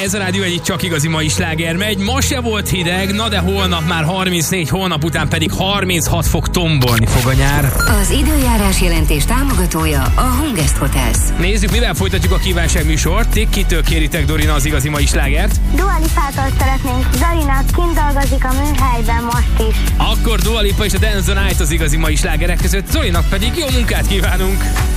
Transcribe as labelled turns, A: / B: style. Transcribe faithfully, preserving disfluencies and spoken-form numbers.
A: Ez a rádió egyik csak igazi mai sláger megy. Ma se volt hideg, na de holnap már harmincnégy, holnap után pedig harminchat fok, tombolni fog a nyár.
B: Az időjárás jelentés támogatója a Hungest Hotels.
A: Nézzük, mivel folytatjuk a kívánság műsort. Ti kitől kéritek, Dorina, az igazi mai slágert?
C: Dua Lipától szeretnénk. Zarina kint dolgozik a műhelyben most is.
A: Akkor Dua Lipa és a Dance the Night az igazi mai slágerek között, Zolinak pedig jó munkát kívánunk!